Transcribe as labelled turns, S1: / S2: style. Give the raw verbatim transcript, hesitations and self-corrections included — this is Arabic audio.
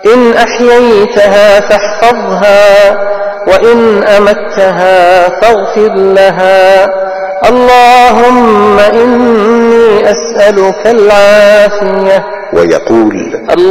S1: إن أحييتها فاحفظها، وإن أمتها فاغفر لها. اللهم إني أسألك العافية.
S2: ويقول: